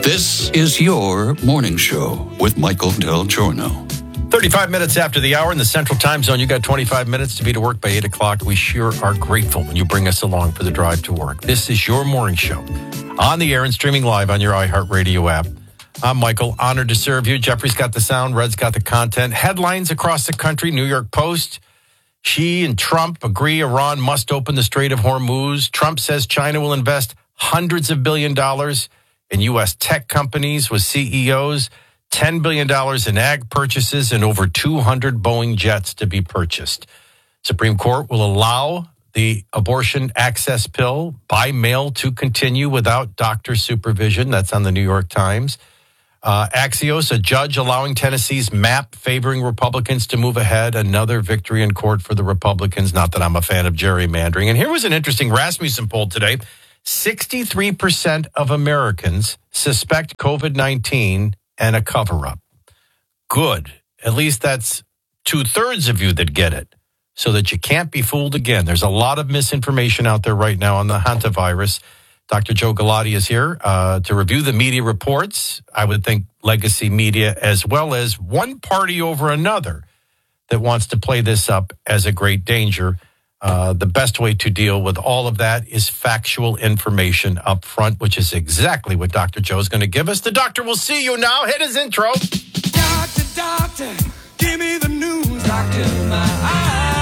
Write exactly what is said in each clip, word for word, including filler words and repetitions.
This is your morning show with Michael Del Giorno. thirty-five minutes after the hour in the Central Time Zone. You got twenty-five minutes to be to work by eight o'clock. We sure are grateful when you bring us along for the drive to work. This is your morning show on the air and streaming live on your iHeartRadio app. I'm Michael, honored to serve you. Jeffrey's got the sound, Red's got the content. Headlines across the country, New York Post. Xi and Trump agree Iran must open the Strait of Hormuz. Trump says China will invest hundreds of billion dollars in U S tech companies with C E Os, ten billion dollars in ag purchases, and over two hundred Boeing jets to be purchased. Supreme Court will allow the abortion access pill by mail to continue without doctor supervision. That's on the New York Times. Uh, Axios, a judge allowing Tennessee's map favoring Republicans to move ahead. Another victory in court for the Republicans. Not that I'm a fan of gerrymandering. And here was an interesting Rasmussen poll today. sixty-three percent of Americans suspect COVID nineteen and a cover-up. Good. At least that's two-thirds of you that get it, so that you can't be fooled again. There's a lot of misinformation out there right now on the hantavirus. Doctor Joe Galati is here uh, to review the media reports. I would think legacy media, as well as one party over another that wants to play this up as a great danger. Uh, the best way to deal with all of that is factual information up front, which is exactly what Doctor Joe is going to give us. The doctor will see you now. Hit his intro. Doctor, doctor, give me the news, doctor, my eyes.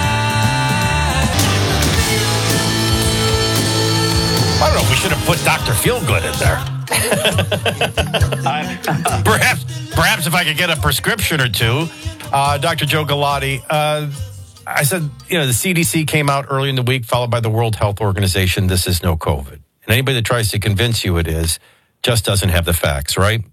I don't know if we should have put Doctor Feelgood in there. perhaps, perhaps if I could get a prescription or two. Uh, Doctor Joe Galati, uh, I said, you know, the C D C came out early in the week, followed by the World Health Organization. This is no COVID. And anybody that tries to convince you it is just doesn't have the facts, right?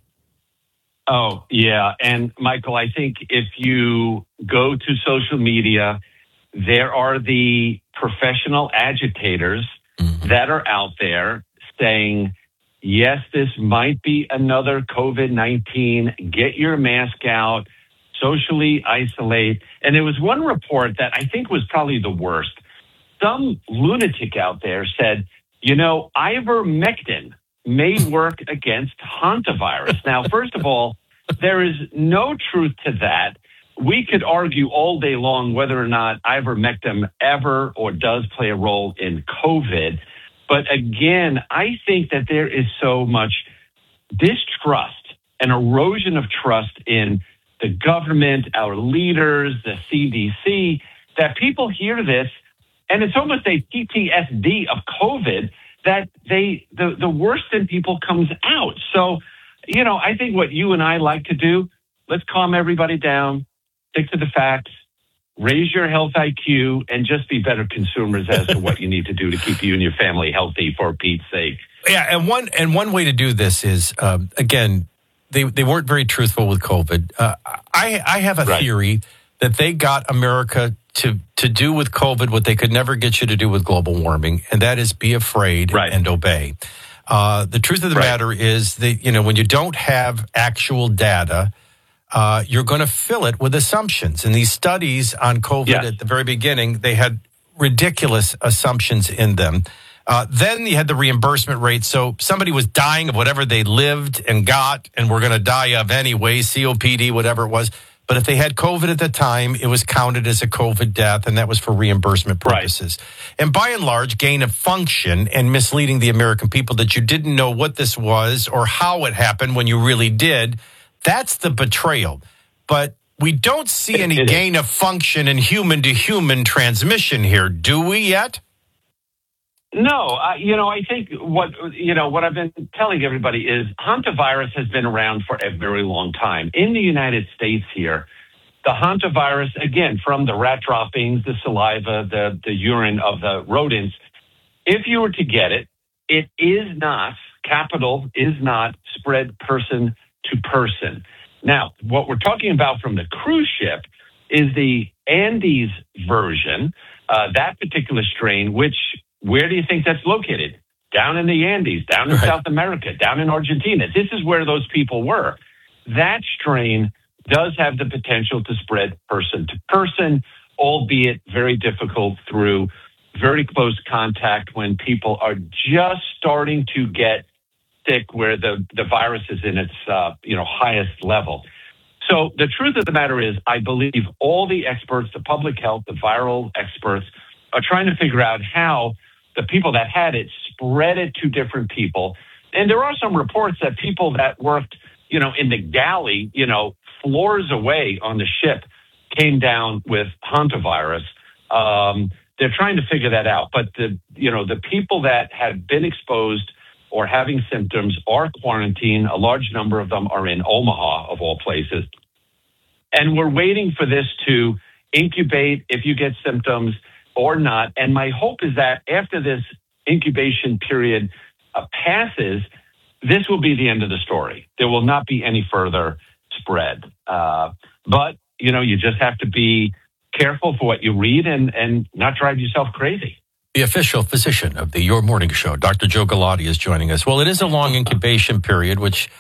Oh, yeah. And Michael, I think if you go to social media, there are the professional agitators mm-hmm. that are out there saying, yes, this might be another COVID nineteen. Get your mask out. Socially isolate. And there was one report that I think was probably the worst. Some lunatic out there said, you know, ivermectin may work against hantavirus. Now, first of all, there is no truth to that. We could argue all day long whether or not ivermectin ever or does play a role in COVID. But again, I think that there is so much distrust and erosion of trust in the government, our leaders, the C D C, that people hear this, and it's almost a P T S D of COVID, that they the, the worst in people comes out. So, you know, I think what you and I like to do, let's calm everybody down, stick to the facts, raise your health I Q, and just be better consumers as to what you need to do to keep you and your family healthy, for Pete's sake. Yeah, and one and one way to do this is, um, again, They they weren't very truthful with COVID. Uh, I I have a right. theory that they got America to to do with COVID what they could never get you to do with global warming, and that is be afraid right. and obey. Uh, the truth of the right. matter is that, you know, when you don't have actual data, uh, you're going to fill it with assumptions. And these studies on COVID yes. at the very beginning, they had ridiculous assumptions in them. Uh, then you had the reimbursement rate. So somebody was dying of whatever they lived and got and were going to die of anyway, C O P D, whatever it was. But if they had COVID at the time, it was counted as a COVID death, and that was for reimbursement purposes. Right. And by and large, gain of function and misleading the American people that you didn't know what this was or how it happened when you really did, that's the betrayal. But we don't see any gain of function in human-to-human transmission here, do we yet? No, uh, you know, I think what, you know, what I've been telling everybody is hantavirus has been around for a very long time. In the United States here, the hantavirus, again, from the rat droppings, the saliva, the, the urine of the rodents, if you were to get it, it is not, capital is not spread person to person. Now, what we're talking about from the cruise ship is the Andes version, uh, that particular strain, which where do you think that's located? Down in the Andes, down in right. South America, down in Argentina. This is where those people were. That strain does have the potential to spread person to person, albeit very difficult through very close contact when people are just starting to get sick, where the, the virus is in its uh, you know highest level. So the truth of the matter is, I believe all the experts, the public health, the viral experts, are trying to figure out how the people that had it spread it to different people. And there are some reports that people that worked, you know, in the galley, you know, floors away on the ship came down with hantavirus. Um, they're trying to figure that out. But the, you know, the people that have been exposed or having symptoms are quarantined. A large number of them are in Omaha, of all places. And we're waiting for this to incubate if you get symptoms or not. And my hope is that after this incubation period uh, passes, this will be the end of the story. There will not be any further spread. Uh, but, you know, you just have to be careful for what you read and, and not drive yourself crazy. The official physician of the Your Morning Show, Doctor Joe Galati, is joining us. Well, it is a long incubation period, which